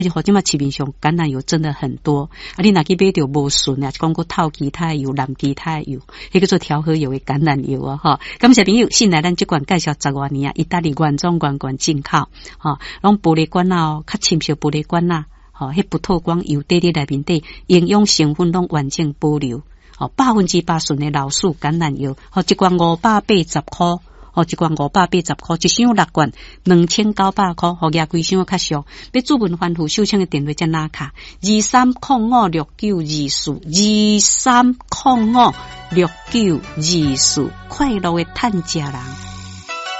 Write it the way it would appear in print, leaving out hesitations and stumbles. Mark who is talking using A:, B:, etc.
A: 而且或者嘛市面上橄榄油真的很多，啊，你若去买到无顺啊，讲过透基态油、蓝基态油，迄个做调和油的橄榄油啊，哈。感谢朋友，先来咱这款介绍10多年啊，意大利原装进口，哈，拢玻璃管啊，较深色玻璃管啊，吼，迄不透光油底内面底营养成分拢完整保留，哦，80%顺的老树橄榄油，哦，一罐580块。哦，一罐580块，一箱6罐2900块，好价规箱较俗。要主文欢富收听的电话才拿卡23056924，23056924，快乐的趁食人。